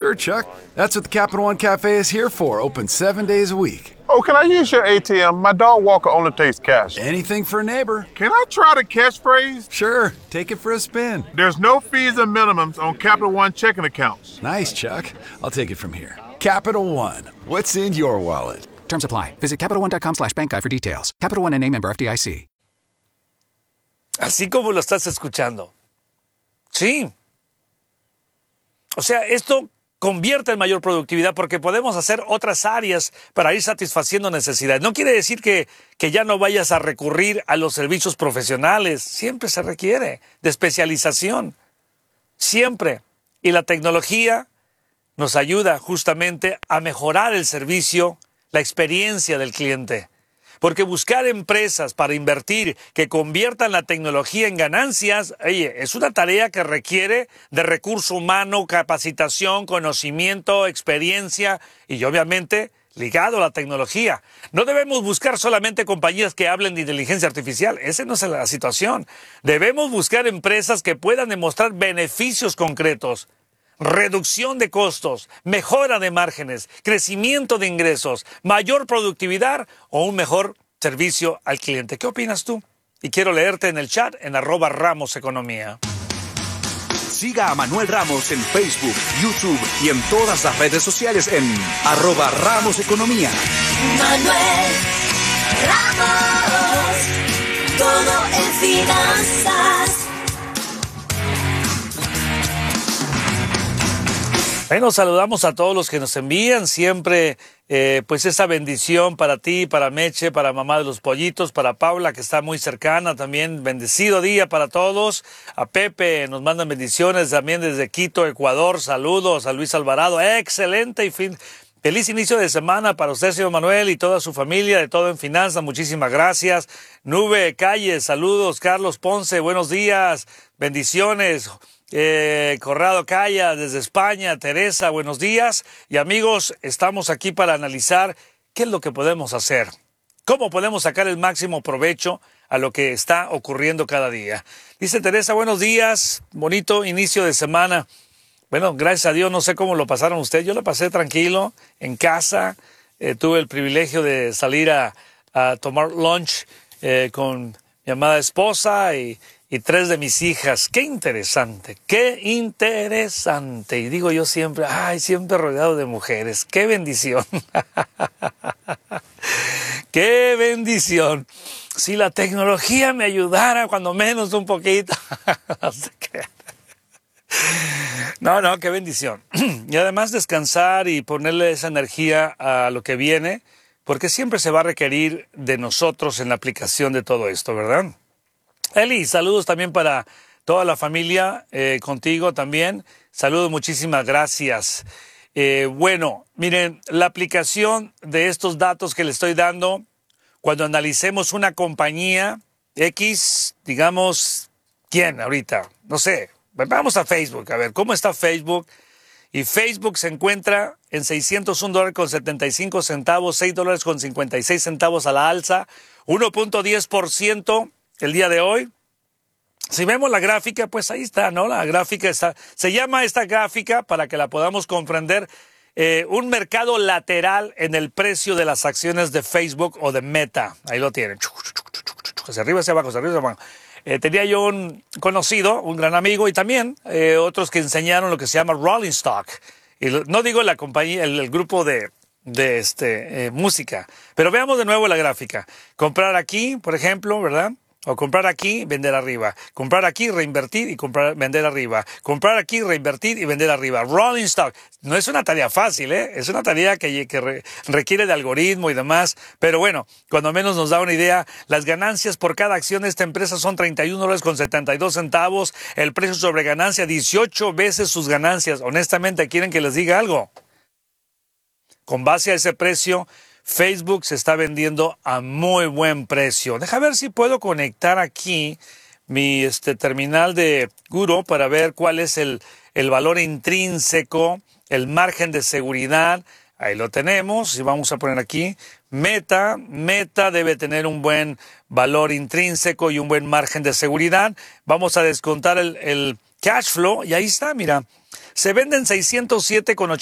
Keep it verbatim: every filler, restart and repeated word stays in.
Sure, Chuck. That's what the Capital One Cafe is here for, open seven days a week. Oh, can I use your A T M? My dog walker only takes cash. Anything for a neighbor. Can I try the catchphrase? Sure, take it for a spin. There's no fees and minimums on Capital One checking accounts. Nice, Chuck. I'll take it from here. Capital One, what's in your wallet? Terms apply. Visit CapitalOne.com slash bank guide for details. Capital One N A member F D I C. Así como lo estás escuchando. Sí. O sea, esto convierte en mayor productividad porque podemos hacer otras áreas para ir satisfaciendo necesidades. No quiere decir que, que ya no vayas a recurrir a los servicios profesionales. Siempre se requiere de especialización. Siempre. Y la tecnología nos ayuda justamente a mejorar el servicio, la experiencia del cliente. Porque buscar empresas para invertir que conviertan la tecnología en ganancias, oye, es una tarea que requiere de recurso humano, capacitación, conocimiento, experiencia y obviamente ligado a la tecnología. No debemos buscar solamente compañías que hablen de inteligencia artificial. Esa no es la situación. Debemos buscar empresas que puedan demostrar beneficios concretos. Reducción de costos, mejora de márgenes, crecimiento de ingresos, mayor productividad o un mejor servicio al cliente. ¿Qué opinas tú? Y quiero leerte en el chat en arroba Ramos Economía. Siga a Manuel Ramos en Facebook, YouTube y en todas las redes sociales en arroba Ramos Economía. Manuel Ramos, todo en finanzas. Bueno, saludamos a todos los que nos envían siempre eh, pues esa bendición para ti, para Meche, para mamá de los pollitos, para Paula que está muy cercana también. Bendecido día para todos. A Pepe nos mandan bendiciones también desde Quito, Ecuador. Saludos a Luis Alvarado. Excelente y fin. Feliz inicio de semana para usted, señor Manuel, y toda su familia, de Todo en Finanzas. Muchísimas gracias. Nube Calle, saludos. Carlos Ponce, buenos días. Bendiciones. Eh, Corrado Calla desde España, Teresa, buenos días. Y amigos, estamos aquí para analizar qué es lo que podemos hacer, cómo podemos sacar el máximo provecho a lo que está ocurriendo cada día. Dice Teresa, buenos días, bonito inicio de semana. Bueno, gracias a Dios, no sé cómo lo pasaron ustedes, yo lo pasé tranquilo, en casa, eh, tuve el privilegio de salir a, a tomar lunch eh, con mi amada esposa y Y tres de mis hijas. Qué interesante, qué interesante. Y digo yo siempre, ay, siempre rodeado de mujeres. Qué bendición. Qué bendición. Si la tecnología me ayudara, cuando menos un poquito. No sé qué. No, no, qué bendición. Y además descansar y ponerle esa energía a lo que viene, porque siempre se va a requerir de nosotros en la aplicación de todo esto, ¿verdad? Eli, saludos también para toda la familia, eh, contigo también. Saludos, muchísimas gracias. Eh, bueno, miren, la aplicación de estos datos que le estoy dando, cuando analicemos una compañía X, digamos, ¿quién ahorita? No sé, vamos a Facebook, a ver, ¿cómo está Facebook? Y Facebook se encuentra en seiscientos un dólares con setenta y cinco centavos, seis dólares con cincuenta y seis centavos a la alza, uno punto diez por ciento. El día de hoy, si vemos la gráfica, pues ahí está, ¿no? La gráfica está, se llama esta gráfica, para que la podamos comprender, eh, un mercado lateral en el precio de las acciones de Facebook o de Meta. Ahí lo tienen. Hacia arriba, hacia abajo, hacia arriba, hacia abajo. Eh, tenía yo un conocido, un gran amigo, y también eh, otros que enseñaron lo que se llama Rolling Stock. Y lo, no digo la compañía, el, el grupo de... de este eh, música. Pero veamos de nuevo la gráfica. Comprar aquí, por ejemplo, ¿verdad? O comprar aquí, vender arriba. Comprar aquí, reinvertir y comprar, vender arriba. Comprar aquí, reinvertir y vender arriba. Rolling stock. No es una tarea fácil, ¿eh? Es una tarea que, que re, requiere de algoritmo y demás. Pero bueno, cuando menos nos da una idea, las ganancias por cada acción de esta empresa son treinta y un dólares con setenta y dos centavos. El precio sobre ganancia, dieciocho veces sus ganancias. Honestamente, ¿quieren que les diga algo? Con base a ese precio, Facebook se está vendiendo a muy buen precio. Deja ver si puedo conectar aquí mi este, terminal de Guru para ver cuál es el, el valor intrínseco, el margen de seguridad. Ahí lo tenemos y vamos a poner aquí Meta. Meta debe tener un buen valor intrínseco y un buen margen de seguridad. Vamos a descontar el, el cash flow y ahí está, mira. Se venden seiscientos siete con ochenta.